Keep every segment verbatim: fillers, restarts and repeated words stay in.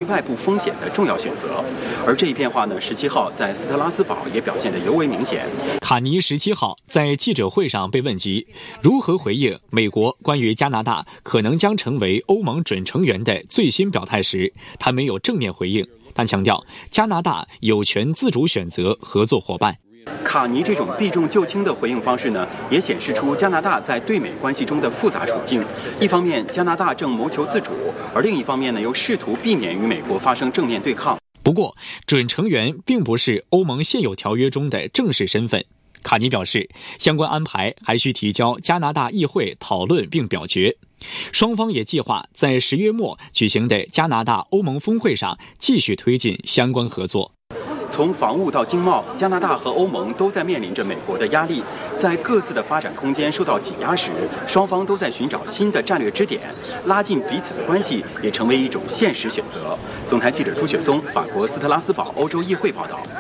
外部风险的重要选择。而这一变化呢，十七号在斯特拉斯堡也表现得尤为明显。 卡尼十七号在记者会上被问及如何回应美国关于加拿大可能将成为欧盟准成员的最新表态时，他没有正面回应，但强调加拿大有权自主选择合作伙伴。 卡尼这种避重就轻的回应方式呢，也显示出加拿大在对美关系中的复杂处境。一方面，加拿大正谋求自主，而另一方面呢，又试图避免与美国发生正面对抗。 不过，准成员并不是欧盟现有条约中的正式身份。卡尼表示，相关安排还需提交加拿大议会讨论并表决。双方也计划在十月末举行的加拿大欧盟峰会上继续推进相关合作。 从防务到经贸，加拿大和欧盟都在面临着美国的压力，在各自的发展空间受到挤压时，双方都在寻找新的战略支点，拉近彼此的关系也成为一种现实选择。总台记者朱雪松，法国斯特拉斯堡欧洲议会报道。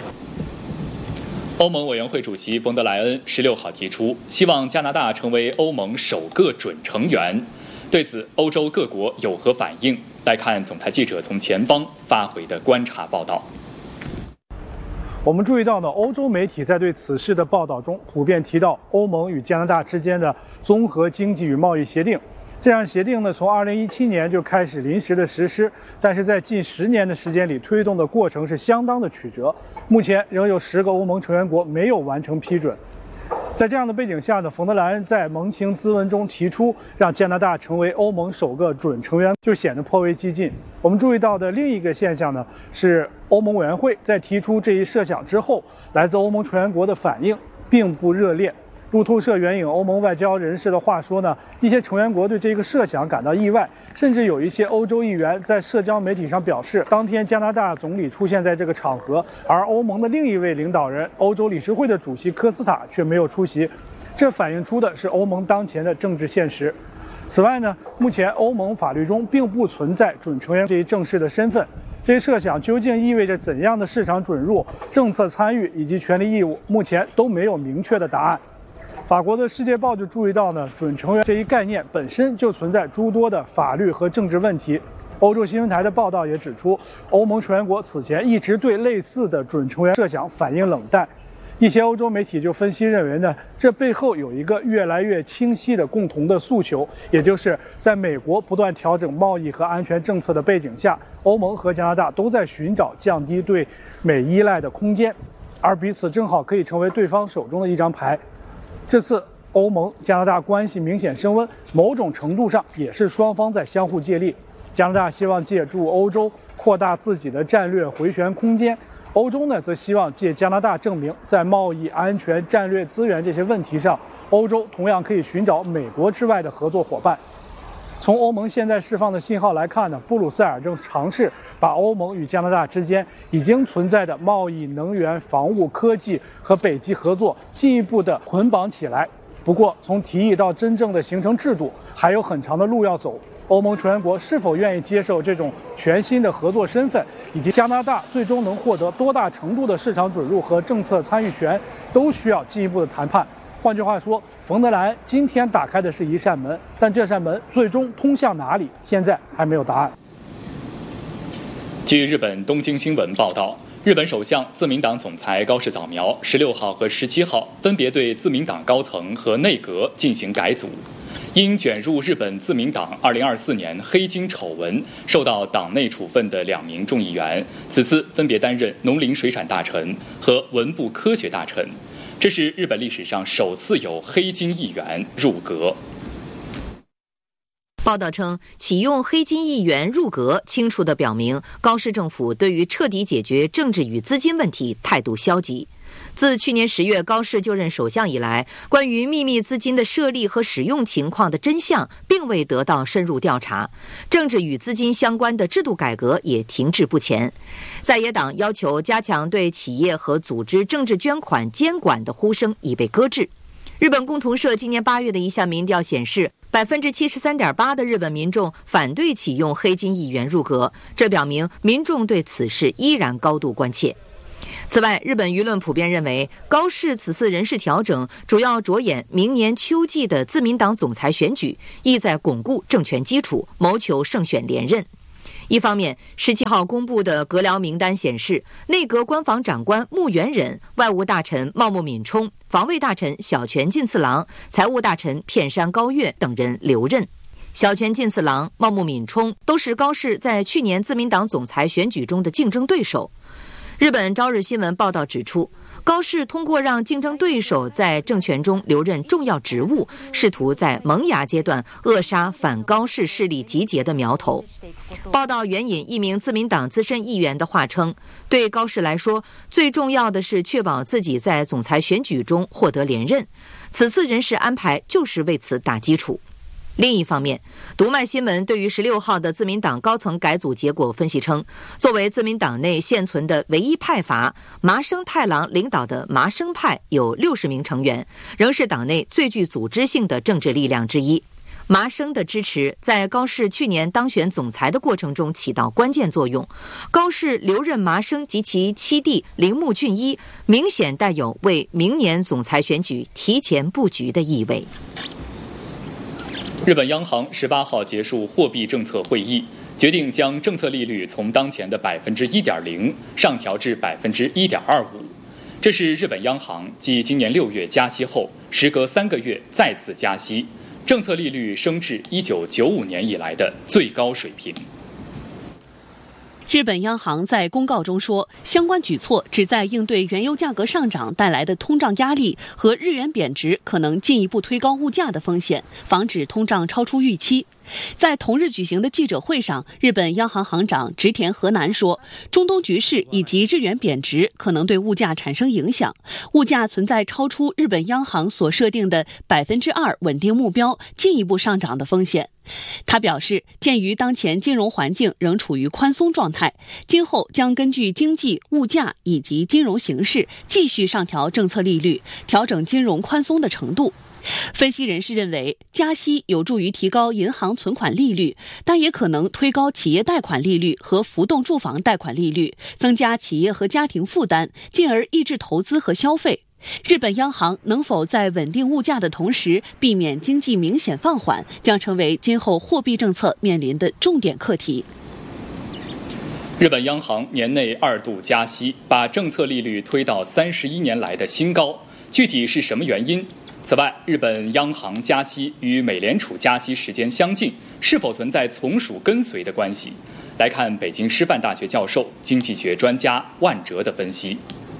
欧盟委员会主席冯德莱恩十六号提出，希望加拿大成为欧盟首个准成员。对此，欧洲各国有何反应？来看总台记者从前方发回的观察报道。 我们注意到呢，欧洲媒体在对此事的报道中，普遍提到欧盟与加拿大之间的综合经济与贸易协定。这项协定呢，从二零一七年就开始临时的实施，但是在近十年的时间里，推动的过程是相当的曲折。目前仍有十个欧盟成员国没有完成批准。在这样的背景下呢，冯德莱恩在盟情咨文中提出让加拿大成为欧盟首个准成员，就显得颇为激进。我们注意到的另一个现象呢，是欧盟委员会在提出这一设想之后，来自欧盟成员国的反应并不热烈。路透社援引欧盟外交人士的话说呢，一些成员国对这个设想感到意外，甚至有一些欧洲议员在社交媒体上表示，当天加拿大总理出现在这个场合，而欧盟的另一位领导人欧洲理事会的主席科斯塔却没有出席，这反映出的是欧盟当前的政治现实。此外呢，目前欧盟法律中并不存在准成员这一正式的身份。这一设想究竟意味着怎样的市场准入、政策参与以及权利义务，目前都没有明确的答案。法国的《世界报》就注意到呢，准成员这一概念本身就存在诸多的法律和政治问题。欧洲新闻台的报道也指出，欧盟成员国此前一直对类似的准成员设想反应冷淡。一些欧洲媒体就分析认为呢，这背后有一个越来越清晰的共同的诉求，也就是在美国不断调整贸易和安全政策的背景下，欧盟和加拿大都在寻找降低对美依赖的空间，而彼此正好可以成为对方手中的一张牌。这次欧盟加拿大关系明显升温，某种程度上也是双方在相互借力。加拿大希望借助欧洲扩大自己的战略回旋空间，欧洲呢则希望借加拿大证明，在贸易、安全、战略资源这些问题上，欧洲同样可以寻找美国之外的合作伙伴。从欧盟现在释放的信号来看呢，布鲁塞尔正尝试把欧盟与加拿大之间已经存在的贸易、能源、防务、科技和北极合作进一步的捆绑起来。不过，从提议到真正的形成制度，还有很长的路要走。欧盟成员国是否愿意接受这种全新的合作身份，以及加拿大最终能获得多大程度的市场准入和政策参与权，都需要进一步的谈判。换句话说，冯德莱恩今天打开的是一扇门，但这扇门最终通向哪里，现在还没有答案。 据日本东京新闻报道，日本首相自民党总裁高市早苗十六号和十七号分别对自民党高层和内阁进行改组。因卷入日本自民党二零二四年黑金丑闻受到党内处分的两名众议员，此次分别担任农林水产大臣和文部科学大臣。这是日本历史上首次有黑金议员入阁。 报道称，启用黑金议员入阁，清楚地表明高市政府对于彻底解决政治与资金问题态度消极。自去年十月高市就任首相以来，关于秘密资金的设立和使用情况的真相并未得到深入调查，政治与资金相关的制度改革也停滞不前。在野党要求加强对企业和组织政治捐款监管的呼声已被搁置。日本共同社今年八月的一项民调显示，百分之七十三点八的日本民众反对启用黑金议员入阁，这表明民众对此事依然高度关切。此外，日本舆论普遍认为，高市此次人事调整主要着眼明年秋季的自民党总裁选举，意在巩固政权基础，谋求胜选连任。 一方面，十七号公布的阁僚名单显示，内阁官房长官穆元忍、外务大臣茂木敏充、防卫大臣小泉进次郎、财务大臣片山高月等人留任。小泉进次郎、茂木敏充都是高市在去年自民党总裁选举中的竞争对手。日本朝日新闻报道指出，高市通过让竞争对手在政权中留任重要职务，试图在萌芽阶段扼杀反高市势力集结的苗头。报道援引一名自民党资深议员的话称，对高市来说，最重要的是确保自己在总裁选举中获得连任，此次人事安排就是为此打基础。另一方面，读卖新闻对于十六号的自民党高层改组结果分析称，作为自民党内现存的唯一派阀，麻生太郎领导的麻生派有六十名成员，仍是党内最具组织性的政治力量之一。麻生的支持在高市去年当选总裁的过程中起到关键作用。高市留任麻生及其七弟铃木俊一，明显带有为明年总裁选举提前布局的意味。 日本央行十八号结束货币政策会议，决定将政策利率从当前的百分之一点零上调至百分之一点二五。这是日本央行继今年六月加息后，时隔三个月再次加息，政策利率升至一九九五年以来的最高水平。 日本央行在公告中说，相关举措旨在应对原油价格上涨带来的通胀压力和日元贬值可能进一步推高物价的风险，防止通胀超出预期。在同日举行的记者会上，日本央行行长植田和男说，中东局势以及日元贬值可能对物价产生影响，物价存在超出日本央行所设定的百分之二稳定目标进一步上涨的风险。他表示，鉴于当前金融环境仍处于宽松状态，今后将根据经济、物价以及金融形势继续上调政策利率，调整金融宽松的程度。分析人士认为，加息有助于提高银行存款利率，但也可能推高企业贷款利率和浮动住房贷款利率，增加企业和家庭负担，进而抑制投资和消费。日本央行能否在稳定物价的同时避免经济明显放缓，将成为今后货币政策面临的重点课题。 日本央行年内二度加息，把政策利率推到三十一年来的新高，具体是什么原因？此外，日本央行加息与美联储加息时间相近，是否存在从属跟随的关系？来看北京师范大学教授、经济学专家万哲的分析。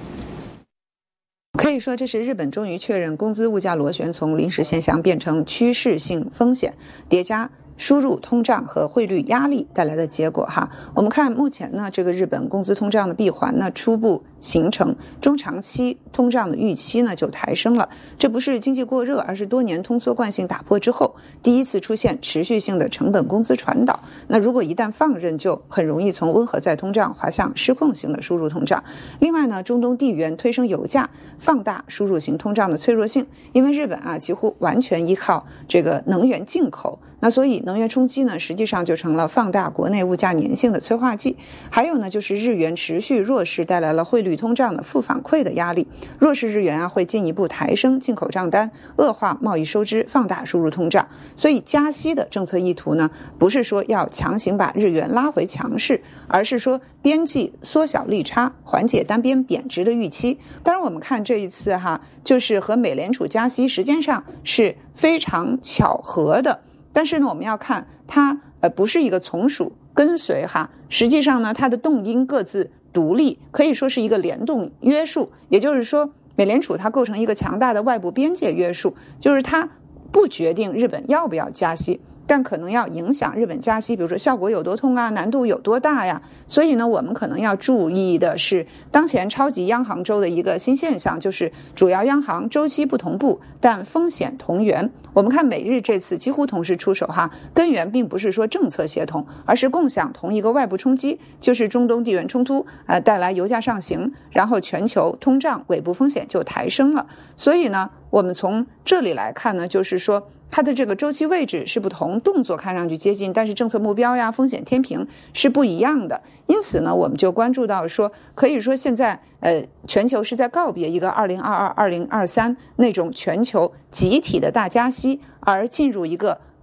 可以说，这是日本终于确认工资物价螺旋从临时现象变成趋势性风险，叠加输入通胀和汇率压力带来的结果哈。我们看目前呢，这个日本工资通胀的闭环呢初步形成，中长期通胀的预期呢就抬升了。这不是经济过热，而是多年通缩惯性打破之后第一次出现持续性的成本工资传导。那如果一旦放任，就很容易从温和再通胀滑向失控型的输入通胀。另外呢，中东地缘推升油价，放大输入型通胀的脆弱性，因为日本啊几乎完全依靠这个能源进口，那所以能源冲击呢实际上就成了放大国内物价粘性的催化剂。还有呢，就是日元持续弱势带来了汇率通胀的负反馈的压力，弱势日元啊会进一步抬升进口账单，恶化贸易收支，放大输入通胀。所以加息的政策意图呢，不是说要强行把日元拉回强势，而是说边际缩小利差，缓解单边贬值的预期。当然我们看这一次哈，就是和美联储加息时间上是非常巧合的，但是呢我们要看它呃不是一个从属跟随哈，实际上呢它的动因各自独立，可以说是一个联动约束。也就是说，美联储它构成一个强大的外部边界约束，就是它不决定日本要不要加息，但可能要影响日本加息，比如说效果有多痛啊，难度有多大呀。所以呢，我们可能要注意的是当前超级央行周的一个新现象，就是主要央行周期不同步，但风险同源。我们看美日这次几乎同时出手哈，根源并不是说政策协同，而是共享同一个外部冲击，就是中东地缘冲突呃带来油价上行，然后全球通胀尾部风险就抬升了。所以呢，我们从这里来看呢，就是说它的这个周期位置是不同，动作看上去接近，但是政策目标呀、风险天平是不一样的。因此呢，我们就关注到说，可以说现在呃，全球是在告别一个二零二二、二零二三那种全球集体的大加息，而进入一个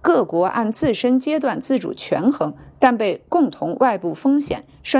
各国按自身阶段自主权衡，但被共同外部风险